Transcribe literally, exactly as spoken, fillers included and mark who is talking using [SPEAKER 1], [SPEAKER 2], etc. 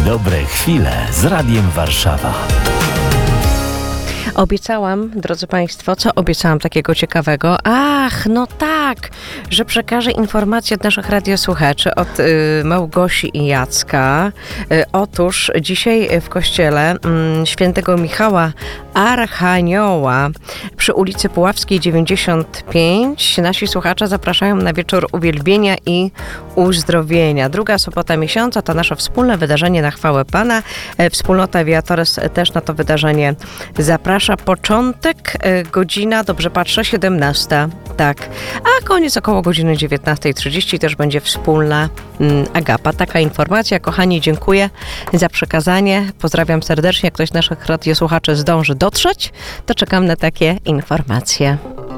[SPEAKER 1] Dobre chwile z Radiem Warszawa.
[SPEAKER 2] Obiecałam, drodzy Państwo, co obiecałam takiego ciekawego? Ach, no tak, że przekażę informacje od naszych radiosłuchaczy, od y, Małgosi i Jacka. Y, otóż dzisiaj w kościele y, świętego Michała Archanioła przy ulicy Puławskiej dziewięćdziesiąt pięć nasi słuchacze zapraszają na wieczór uwielbienia i uzdrowienia. Druga sobota miesiąca to nasze wspólne wydarzenie na chwałę Pana. Y, Wspólnota Viatores też na to wydarzenie zaprasza. Początek, godzina, dobrze patrzę, siedemnasta, tak. A koniec około godziny dziewiętnasta trzydzieści też będzie wspólna mm, agapa. Taka informacja. Kochani, dziękuję za przekazanie. Pozdrawiam serdecznie. Jak ktoś z naszych radiosłuchaczy zdąży dotrzeć, to czekam na takie informacje.